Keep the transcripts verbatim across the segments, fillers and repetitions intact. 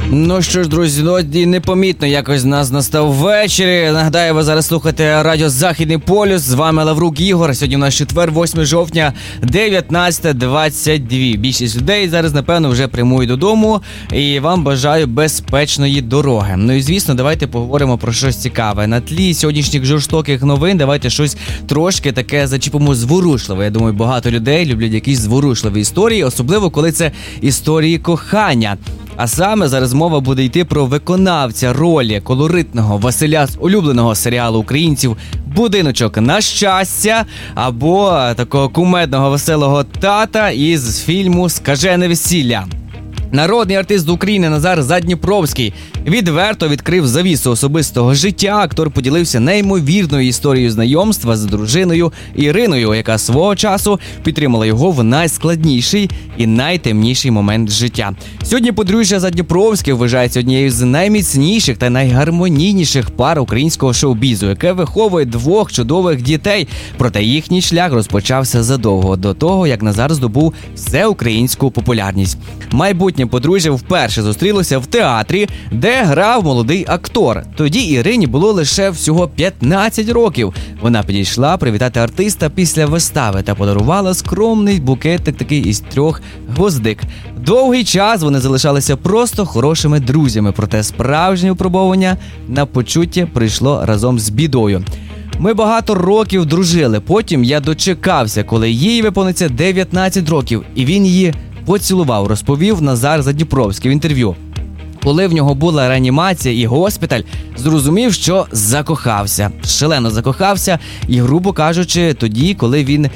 Ну що ж, друзі, ну і непомітно якось нас настав вечір. Нагадаю, ви зараз слухаєте радіо Західний полюс. З вами Лаврук Ігор. Сьогодні у нас четвер, восьмого жовтня, дев'ятнадцята двадцять два. Більшість людей зараз, напевно, вже прямують додому. І вам бажаю безпечної дороги. Ну і, звісно, давайте поговоримо про щось цікаве. На тлі сьогоднішніх жорстоких новин давайте щось трошки таке зачіпимо зворушливе. Я думаю, багато людей люблять якісь зворушливі історії, особливо коли це історії кохання. А саме зараз мова буде йти про виконавця ролі колоритного Василя з улюбленого серіалу українців «Будиночок на щастя» або такого кумедного веселого тата із фільму «Скажене весілля». Народний артист України Назар Задніпровський відверто відкрив завісу особистого життя. Актор поділився неймовірною історією знайомства з дружиною Іриною, яка свого часу підтримала його в найскладніший і найтемніший момент життя. Сьогодні подружжя Задніпровських вважається однією з найміцніших та найгармонійніших пар українського шоу-бізу, яке виховує двох чудових дітей. Проте їхній шлях розпочався задовго до того, як Назар здобув всеукраїнську популярність. Майбутнє подружжя вперше зустрілося в театрі, де грав молодий актор. Тоді Ірині було лише всього п'ятнадцять років. Вона підійшла привітати артиста після вистави та подарувала скромний букетик такий із трьох гвоздик. Довгий час вони залишалися просто хорошими друзями, проте справжнє випробування на почуття прийшло разом з бідою. Ми багато років дружили, потім я дочекався, коли їй виповниться дев'ятнадцять років, і він її поцілував, розповів Назар Задніпровський в інтерв'ю. Коли в нього була реанімація і госпіталь, зрозумів, що закохався, шалено закохався, і, грубо кажучи, тоді, коли він,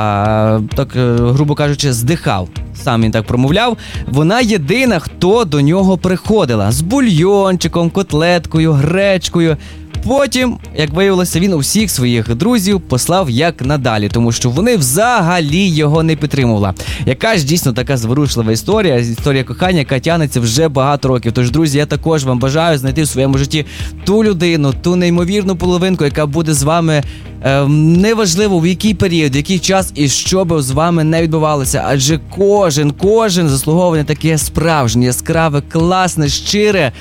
а, так, грубо кажучи, здихав, сам він так промовляв, вона єдина, хто до нього приходила з бульйончиком, котлеткою, гречкою. Потім, як виявилося, він усіх своїх друзів послав як надалі, тому що вони взагалі його не підтримували. Яка ж дійсно така зворушлива історія, історія кохання, яка тягнеться вже багато років. Тож, друзі, я також вам бажаю знайти в своєму житті ту людину, ту неймовірну половинку, яка буде з вами е, неважливо в який період, в який час і що би з вами не відбувалося. Адже кожен, кожен заслуговує на таке справжнє, яскраве, класне, щире